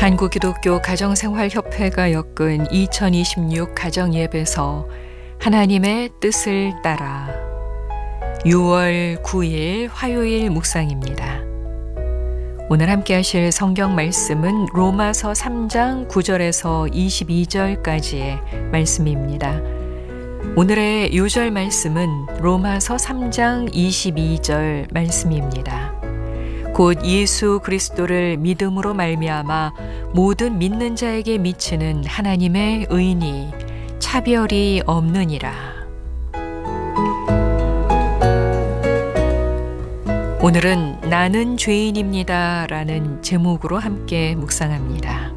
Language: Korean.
한국기독교 가정생활협회가 엮은 2026 가정예배서 하나님의 뜻을 따라 6월 9일 화요일 묵상입니다. 오늘 함께 하실 성경 말씀은 로마서 3장 9절에서 22절까지의 말씀입니다. 오늘의 요절 말씀은 로마서 3장 22절 말씀입니다. 곧 예수 그리스도를 믿음으로 말미암아 모든 믿는 자에게 미치는 하나님의 의니 차별이 없느니라. 오늘은 나는 죄인입니다 라는 제목으로 함께 묵상합니다.